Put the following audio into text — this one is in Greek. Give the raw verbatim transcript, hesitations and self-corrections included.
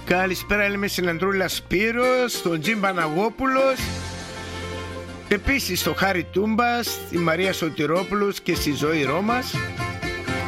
Καλησπέρα, λέμε στην Ανδρούλα Σπύρος, στον Τζιμ Παναγόπουλος, επίσης στο Χάρη Τούμπας, στη Μαρία Σωτηρόπουλος και στη Ζωή Ρώμας.